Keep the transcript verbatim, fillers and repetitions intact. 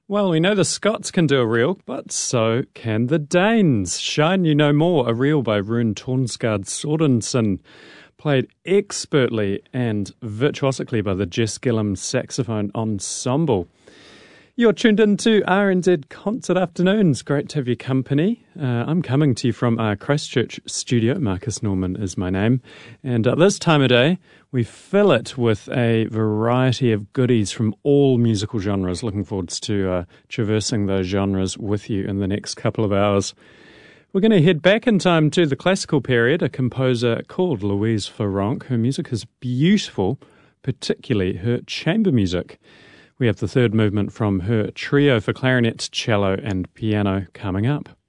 Well, we know the Scots can do a reel, but so can the Danes. Shine You No More, a reel by Rune Tornskard Sorensen, played expertly and virtuosically by the Jess Gillum Saxophone Ensemble. You're tuned into R N Z Concert Afternoons. Great to have your company. Uh, I'm coming to you from our Christchurch studio. Marcus Norman is my name. And at this time of day, we fill it with a variety of goodies from all musical genres. Looking forward to uh, traversing those genres with you in the next couple of hours. We're going to head back in time to the classical period, a composer called Louise Farrenc. Her music is beautiful, particularly her chamber music. We have the third movement from her trio for clarinet, cello and piano coming up.